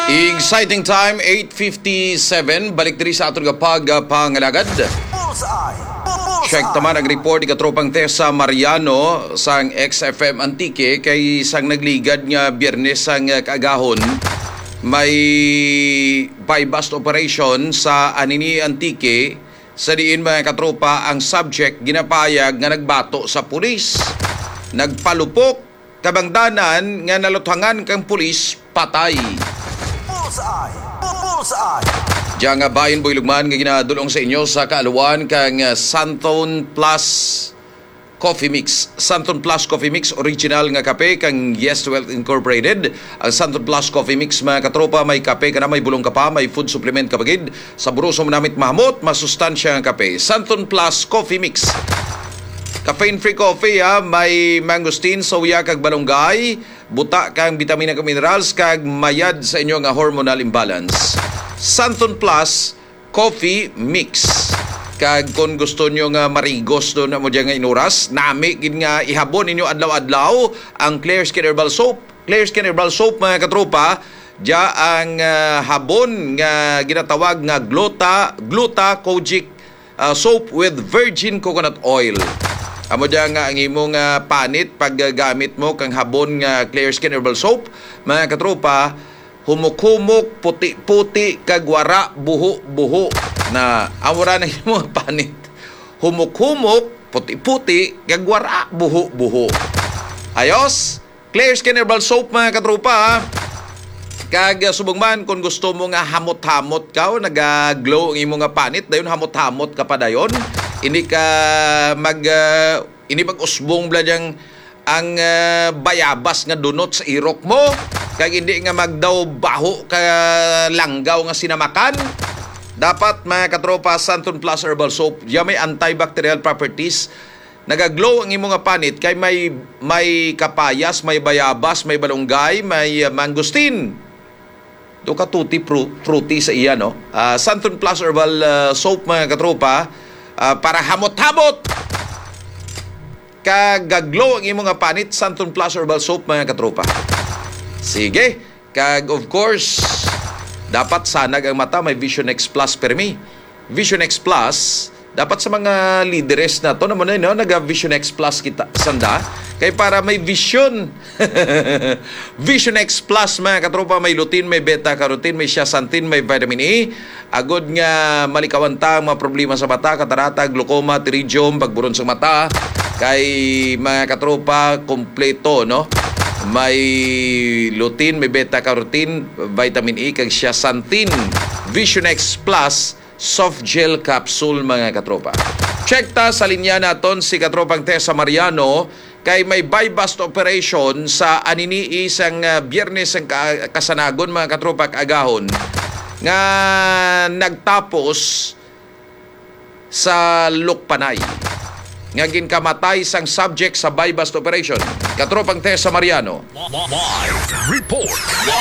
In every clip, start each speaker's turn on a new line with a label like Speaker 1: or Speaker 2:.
Speaker 1: Exciting time, 8:57. Balik diri sa atong pagpangalagad. Check taman ang report ni katropang Tessa Mariano sang XFM Antique kay sang nagligad nga Biyernes sang kaagahon. May bypass operation sa Anini Antique. Sa diin mga katropa, ang subject ginapayag nga nagbato sa pulis. Nagpalupok, kabangdanan nga naluthangan kang pulis, patay. Diyan nga bayan boy lugman nga ginadulong sa inyo sa kaaluan kang Santon Plus Coffee Mix. Santon Plus Coffee Mix, original nga kape kang Yes Wealth Incorporated. Ang Santon Plus Coffee Mix mga katropa, may kape ka na, may bulong ka pa, may food supplement ka pagid. Sa buruso mo namit mahamot, masustansya nga kape. Santon Plus Coffee Mix. Caffeine-free coffee ha, may mangosteen, soya kag balonggay, buta kang bitamina kag minerals kag mayad sa inyo nga hormonal imbalance. Santon Plus Coffee Mix. Kag kung gusto nyo nga marigos doon na mo dyan nga inuras, nami gid nga ihabon ninyo adlaw-adlaw ang Clear Skin Herbal Soap. Clear Skin Herbal Soap mga katropa, dya ang habon nga ginatawag nga Gluta Kojic soap with virgin coconut oil. Amo dyan nga ang imong panit paggamit mo kang habon nga Clear Skin Herbal Soap. Mga katropa, humuk-humuk, puti-puti, kagwara, buho-buho na amura na imong panit. Humuk-humuk, puti-puti, kagwara, buho-buho. Ayos, Clear Skin Herbal Soap mga katropa. Kag subong man kung gusto mo nga hamot-hamot ka o nag-glow ang imong panit, dayon hamot-hamot ka pa dayon. Hindi ka hindi mag-usbong bladyang ang bayabas nga dunot sa irok mo. Kag hindi nga magdaw baho ka langgaw nga sinamakan. Dapat mga katropa, Santon Plus Herbal Soap, diya may antibacterial properties. Nagaglow ang imong panit kay may kapayas, may bayabas, may balonggay, may mangosteen. Do ka tutti fruity sa iya no. Santon Plus Herbal Soap mga katropa, para hamot-hamot kagaglow ang imong panit. Santon Plus Herbal Soap mga katropa. Sige, kag of course dapat sanag ang mata, may Vision X Plus permi. Vision X Plus dapat sa mga leaders na to naman no, naga Vision X Plus kita sanda kay para may vision. Vision X Plus mga katropa, may lutein, may beta carotene, may zeaxanthin, may vitamin E. Agod nga malikawanta mga problema sa mata, katarata, glaucoma, pterygium, pagburon sa mata. Kay mga katropa, kompleto no. May lutein, may beta carotene, vitamin E, kag zeaxanthin. Vision X Plus soft gel capsule mga katropa. Check ta sa linya naton si katropang Tessa Mariano kay may bypass operation sa Anini isang Biyernes ang kasanagon mga katropa agahon nga nagtapos sa Lukpanay. Nga ginkamatay sang subject sa bypass operation. Katropang Tessa Mariano.
Speaker 2: Live report.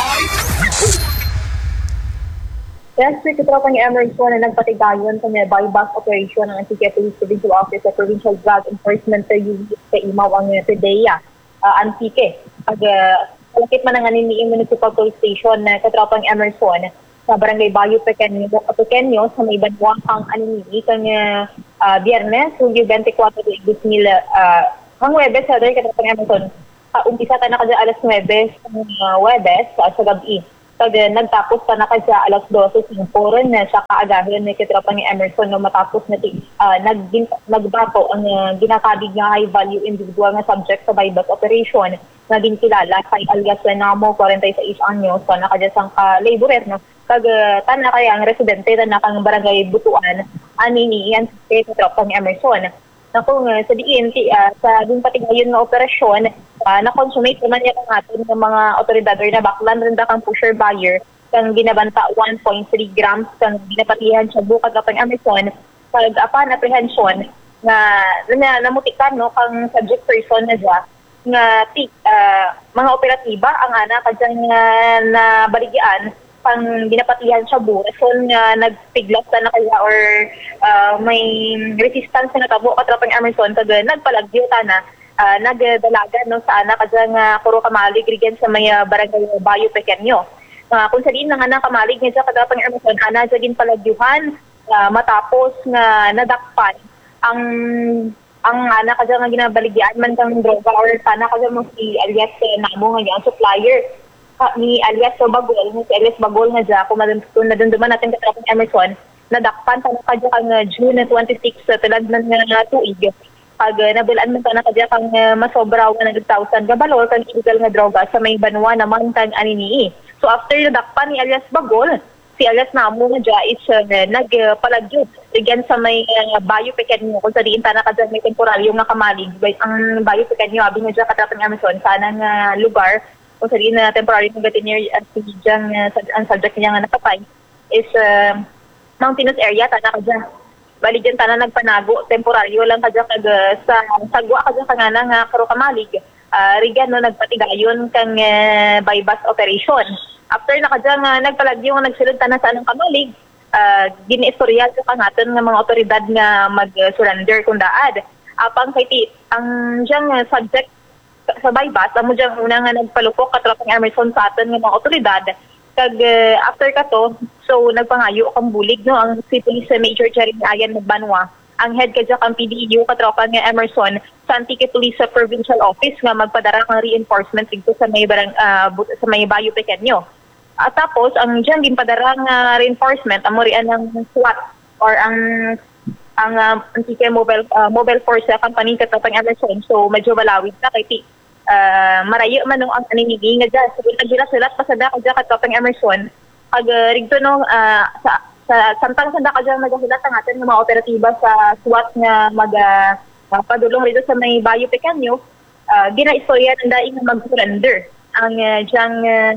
Speaker 3: Yes, sir, katropang Emerson na nagpatigayon sa bypass operation ng Antique Police Provincial Office sa Provincial Drug Enforcement Unit sa Imaw ang PDEA, Antique. Malapit man ang Anini Municipal Police Station na katropang Emerson sa Barangay Bayo Pequeño sa may banwang ang Anini kang Biyernes, Hulyo 24, 2000 ang Webes, sa katropang Emerson. Umpisa ta na kadya alas 9 sa Webes sa gabi. Pag nagtapos pa na kadya alas 12 ng poron na sa kaagahan ni katropa ni Emerson no matapos na nagbato ang ginakabig nga high value individual nga subject sa bypass operation na ginkilala kay alias Lenamo, 46 anyos, so nakadya sang laborer no. Pag tana kaya ang residente na kang barangay Butuan Anini yan si katropa ni Emerson. Naku sa diin sa ding patigayon na operasyon na-consummate naman niya ng atin ng mga otoridad or nabaklan rin kang pusher buyer kang ginabanta 1.3 grams kang ginapatihan siya bukat na pang Amazon pag upon apprehension na namutikan no kang subject person na siya nga mga operatiba ang ana kadyang na baligyan pang ginapatihan siya so nga nagpiglas na kaya or may resistance na tabo katrapang Emerson kag nagpalagyo ta na nagdalaga no sa anak kadang puro kamalig rigen sa may barangay Bayo Pequeño. kung sa diin nga nakamalig nga sa Katapang Emerson, ana jagin palagyuhan matapos nga nadakpan ang ana kadya nga ginabaligyan man kang droga or sana kadya mo si alias namo nga ang supplier ni alias Bagol, ni si alias Bagol nga dya kung nadunduman natin Katapang Emerson, nadakpan sana kadya kang June 26 talagnan nga tuig. Pag nabilaan man sana kadya kang masobra 100,000 gabalor kang illegal nga droga sa may banwa naman kang anini. So after nadakpan ni alias Bagol, si alias Namo nga dya is nagpalagyod again sa may Bayo Pequeño kung sa diin sana kadya may temporaryo nga kamalig. Ang Bayo Pequeño abi nga dya Katapang Emerson sana nga lugar kung sa diin na temporary nga veterinary at sigyang ang subject niya nga nakapay is mountainous area sana kadya. Bali dyan tana nagpanago temporaryo lang kadya kag sa sagwa kadya kangana nga karo kamalig. Rigan no nagpatigayon kang bypass operation. After na kadya nga nagpalagyo nga nagsulod tanan sa anong kamalig, giniistorya sa kangaton nga mga otoridad nga mag-surrender kung daad. Apang kay ang diyang subject sa bypass, amo diyang una nga nagpalupok Katapang Emerson sa aton nga mga otoridad. Kag after kato, so nagpangayo kang bulig no ang si Police Major Charing Ayan Magbanwa, ang head kadya kang PDU Katapang nga Emerson sa Antique Police Provincial Office nga magpadara kang reinforcement dito sa may sa may Bayo Pequeño. At tapos ang diyan ginpadara nga reinforcement amo rian ng SWAT or ang Antique Mobile Force Company Katapang Emerson. So medyo malawid na kay marayo man nung ang aninigi nga dyan. So, nagsulat pasada ka dyan Katapang Emerson. Pag rigto nung sa samtang sanda ka dyan magasulat ang atin ng mga operatiba sa SWAT nga padulong rito sa may Bayo Pequeño, gina-istorya ng daing mag-surrender. Ang diyang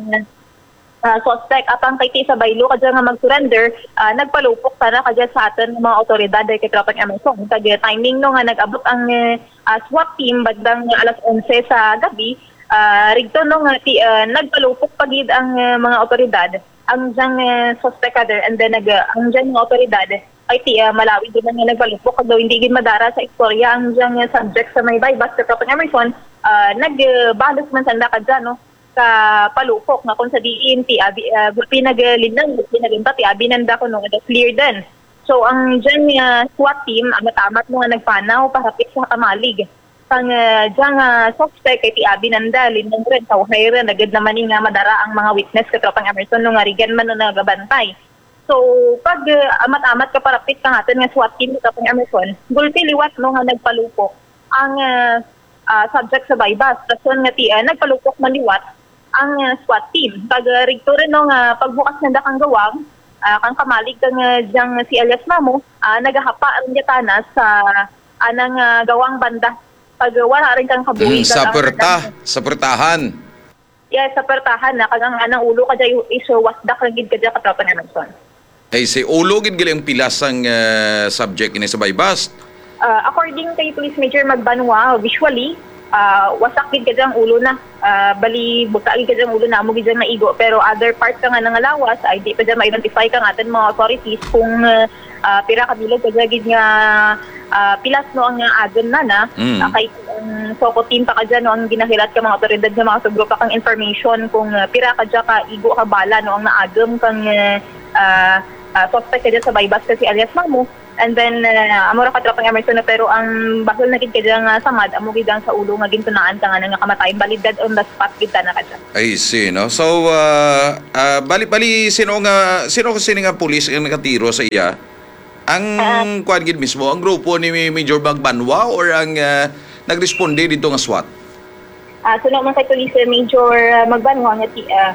Speaker 3: suspect apang kay sa baylo ka dyan nga mag-surrender, nagpalupok sana ka dyan sa atin ng mga otoridad kay Katapang Emerson. Kag timing no nga nag-abot ang SWAT team bandang alas 11 sa gabi, rigto no nga nagpalupok pagid ang mga otoridad ang diyang suspect other and then ang diyang mga otoridad ay malawi din nga nagpalupok kag daw hindi gid madara sa istorya ang diyang subject sa may bypass sa Katapang Emerson, nagbalos man sanda ka dyan no ka palupok nga kung sa diin pinaglinang pinaginta abinanda ko no clear din. So ang dyan SWAT team amatamat mo nga nagpanaw parapit sa kamalig. Pang dyan suspect kay abinanda linang rin tawhay rin agad naman nga madara ang mga witness Katapang Emerson nung rigan man no nagabantay. So pag amat-amat ka parapit ka natin nga SWAT team Katapang Emerson, gulpi liwat no nga nagpalupok ang subject sa bypass. Rason nga nagpalupok maliwat ang SWAT team. Pag rigto rin no nga pagbukas ng dakang gawang, kang kamalig kang diyang si alias Namo, nagahapa ang yatana sa anang gawang banda. Pag wala rin kang kabuhi.
Speaker 1: Sa pertahan.
Speaker 3: Yes, sa pertahan na kagang anang ulo ka dyan iso wasdak lang gid ka dyan Katapang Emerson.
Speaker 1: Ay si ulo gid gali ang pilas ang subject ini sa bypass.
Speaker 3: According kay Police Major Magbanwa, visually, wasak gid ka dyan ulo na. Bali, buta gid ka dyan ulo na, mo gid dyan maigo. Pero other parts ka nga nangalawas, ay di pa dyan ma-identify ka nga atin mga authorities kung pira kabilog ka dyan gid nga pilas no ang agon na kay Soko team pa ka dyan no ang ginahilat ka mga otoridad nga mga subgrupo kang information kung pira ka dyan ka igo ka bala no ang naagam kang suspect ka dyan sa bypass kasi alias Namo. And then amora Katapang Emerson na pero ang basol na gid ka dyan samad amo gid sa ulo nga gintunaan ka nga kamatayon balidad on the spot gid na ka dyan.
Speaker 1: I see no. So bali sino nga pulis ang nakatiro sa iya? Ang kuan gid mismo ang grupo ni Major Magbanwa or ang nagresponde dito nga SWAT?
Speaker 3: Suno man kay Police Major Magbanwa nga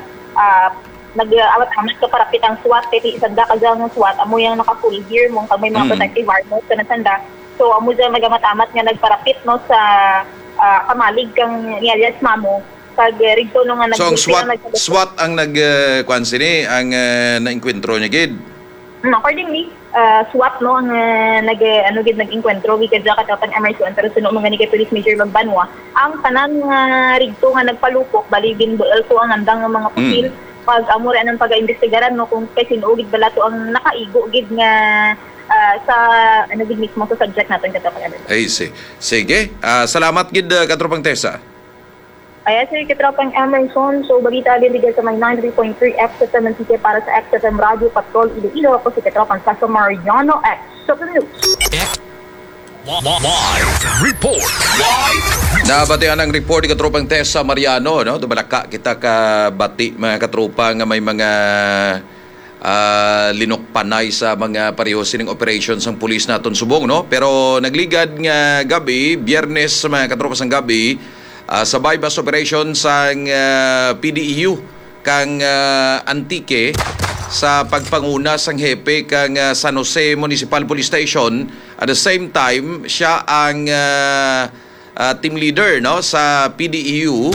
Speaker 3: nag-awat-amat ka parapit ang SWAT kay isanda ka dyan ng SWAT amo yung naka-full gear mong may mga protective armor ka na sanda. So amo dyan mag-amat-amat nga nagparapit no sa kamalig kang alias Namo pag rigto no nga
Speaker 1: So ang SWAT ang kuan sini ang na-enkwentro niya gid.
Speaker 3: Accordingly, SWAT no ang nag-enkwentro gid sa Katapang Emerson pero suno mga ni kay Police Major Magbanwa ang tanan nga rigto nga nagpalupok bali binbuel to ang andang nga mga pusil pag amore anang pag-imbestigaran no kung kay sinuugid bala to ang nakaigo gid nga sa gid mismo sa subject natin Katapang Emerson.
Speaker 1: Ay sige. Salamat gid Katropang Tessa.
Speaker 3: Ayan, sir, Katropang Emerson. So, balita din sa may 93.3 XFM Antique para sa XFM Radio Patrol Iloilo. Ako si Katropang Saso Mariano X. So, news.
Speaker 2: Live report.
Speaker 1: Nabatian ang report ni Katropang Tessa Mariano, no? Dumalaka kita ka bati mga katropa nga may mga linukpanay sa mga pareho sining operations ng pulis naton subong, no? Pero nagligad nga gabi, Biyernes mga katropa sang gabi, sa bypass operation sang PDEU kang Antique sa pagpanguna sang hepe kang San Jose Municipal Police Station. At the same time, siya ang team leader, no, sa PDEU.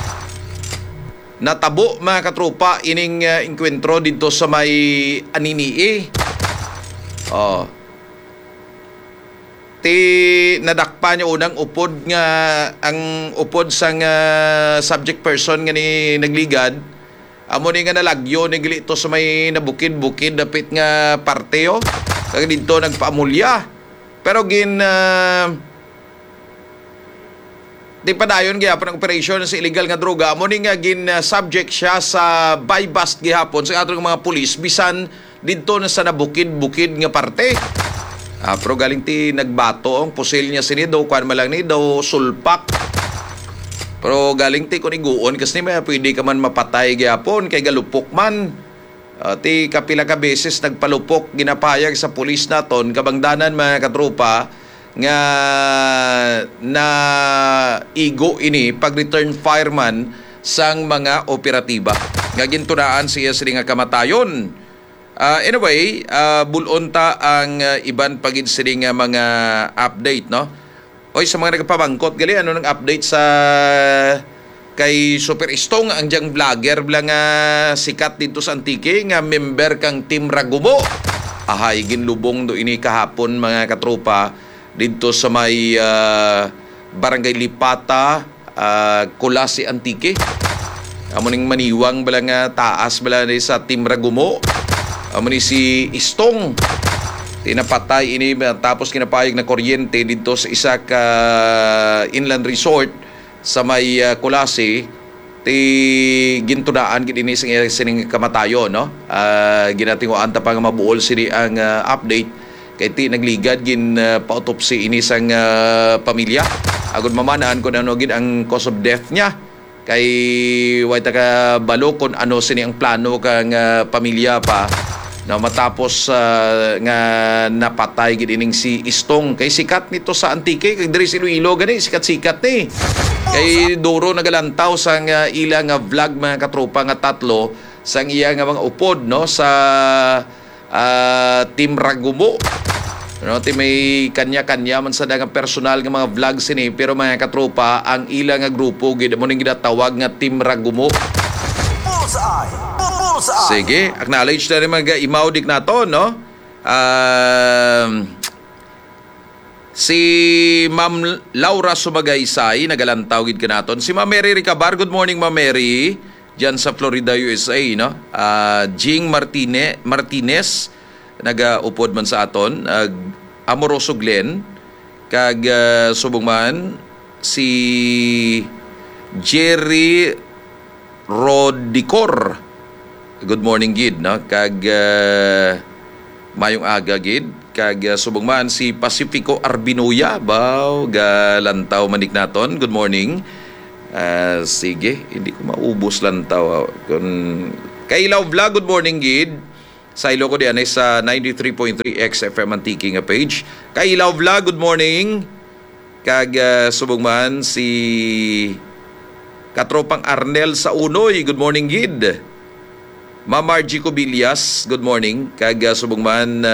Speaker 1: Natabo mga katropa ining inkwentro dito sa may Aninie. Nadakpa niya unang upod nga ang upod sang subject person nga ni nagligad. Amo ni nga nalagyo ni gili to sa may nabukid-bukid dapit nga parteo. Kag dito nagpaamulya. Pero di pa dayon gyapon ang operasyon sa illegal nga droga. Amo ni nga subject siya sa buy-bust gihapon sa atong mga pulis bisan dito na sa nabukid-bukid nga parte. Pero galing ti nagbato ang pusil niya sinido, kuan malang ni daw sulpak. Pero galing ti kuniguon kasi may pwede ka man mapatay gyapon kay galupok man. Ti kapila ka beses nagpalupok ginapayag sa pulis naton kabangdanan mga katropa nga na igo ini pag return fireman sang mga operatiba. Nga gintunaan siya sila nga kamatayon. Anyway, bulunta ang iban pagid sila nga mga update, no? Oy, sa mga nagpabangkot gali ano nang update sa kay Super Istong ang diyang vlogger nga sikat dito sa Antique nga member kang Team Ragumo. Ahay ginlubong do ini kahapon mga katropa dito sa may Barangay Lipata, Kulasi Antique. Amo ning maniwang bala nga taas bala ni sa Team Ragumo. Amo ni si Istong tinapatay ini tapos kinapayag na kuryente dito sa isa ka inland resort sa may Kulasi. Ti gintunaan gid ini sining kamatayo, no? Ginatinguan ta pa nga mabuol sini ang update kay ti nagligad pa-autopsy ini sang pamilya. Agud mamanan kun ano gid ang cause of death niya. Kay way ta ka balo kun ano sini ang plano kang pamilya pa na matapos nga napatay gid ining si Istong kay sikat nito sa Antique kay diri si Iloilo gani sikat-sikat ni. Kay duro nagalantaw sang ilang vlog mga katropa nga tatlo sang iya nga mga upod, no, sa Team Ragumo. No, ti may kanya-kanya man sa dagang personal nga mga vlogs ini pero mga katropa ang ilang nga grupo gid mo ning ginatawag nga Team Ragumo. Sige, acknowledge na rin mga imaudik na to, no? Si Ma'am Laura Sumagaysay, nagalantaw gid ka naton. Si Ma'am Mary Ricabar, good morning Ma'am Mary, dyan sa Florida, USA, no? Jing Martinez, nagaupod man sa aton. Amoroso Glenn, kag subong man, si Jerry Rodicor. Good morning gid, no? Kag mayong aga gid kag subong man si Pacifico Arbinoya baw galantaw manik naton. Good morning. Sige, hindi ko maubos lantaw kun Kailaw Vlog, good morning gid. Sa ilo ko diyan ay sa 93.3 XFM Antique nga page. Kailaw Vlog, good morning. Kag subong man si Katropang Arnel sa Unoy, good morning gid. Ma'am Margie Cobillas, good morning. Kag subong man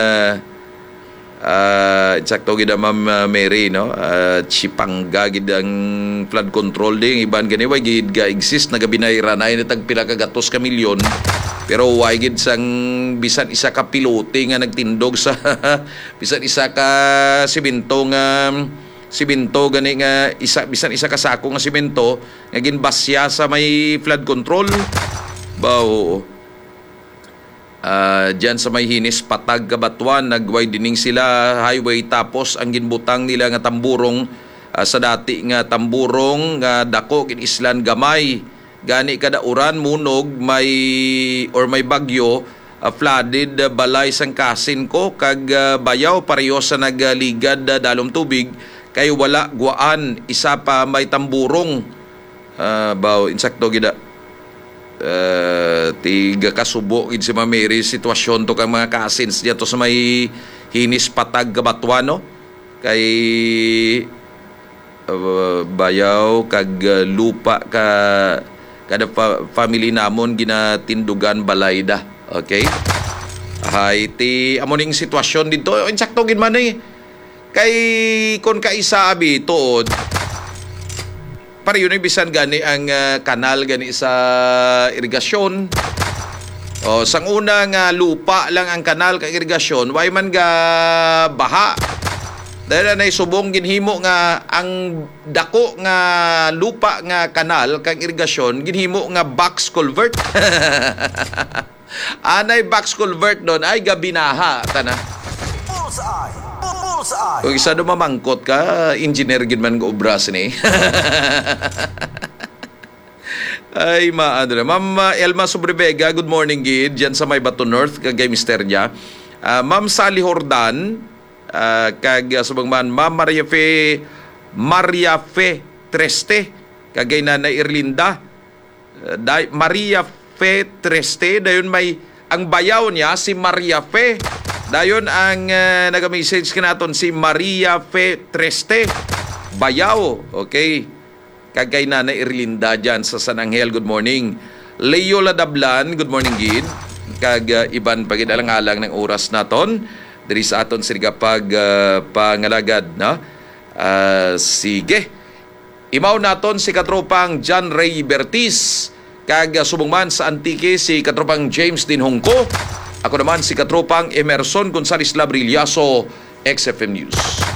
Speaker 1: sakto gid Ma'am Mary, no? Chipanga gid ang flood control ding iban gani way gid ga exist nagabinayra na tag pila ka gatos ka milyon. Pero way gid sang bisan isa ka pilote nga nagtindog sa bisan isa ka simento gani nga bisan isa ka sako nga simento nga ginbasya sa may flood control. Bao dyan sa may Hinis Patag Kabatuan nagway dining sila highway tapos ang ginbutang nila nga tamburong sa dati nga tamburong nga dako kin islan gamay. Gani kada uran munog may bagyo flooded balay sang kasin ko kag bayaw pareho sa nagligad dalom tubig kay wala guaan isa pa may tamburong insakto gida tiga kasubo gid si Mameri sitwasyon to kang mga kasins diya to sa may hinis patag kabatuan no kay bayaw kag lupa kada family namon ginatindugan balayda. Okay? Ti amoning sitwasyon dito insakto gid man kay kon kaisa abi tuod para yun bisan gani ang kanal gani sa irigasyon. O sang una nga lupa lang ang kanal kag irigasyon way man ga baha. Dahil na subong ginhimo nga ang dako nga lupa nga kanal kag irigasyon ginhimo nga box culvert. Anay box culvert doon ay gabinaha tana. Kung isa do mamangkot ka, engineer gid man go obras ni. Ay maadra. Ma'am Elma Sobrevega, good morning gid diyan sa May Bato North kagay misterya. Ma'am Sally Hordan kag subangman Ma'am Maria Fe Treste kagay Nanay Irlinda. Maria Fe Treste dayon may ang bayaw niya si Maria Fe. Dayon ang nag-message kanaton si Maria Fe Treste bayaw. Okay. Kagay Nanay Irlinda dyan sa San Angel, good morning. Leo Ladablan, good morning gid. Kag iban paginalang-alang ng oras naton diri sa aton sigapag pangalagad na. Sige. Imaw naton si katropang John Ray Bertis kag subong sa Antique si katropang James Din Hongko. Ako naman si katropang Emerson Gonzales Labrillaso, XFM News.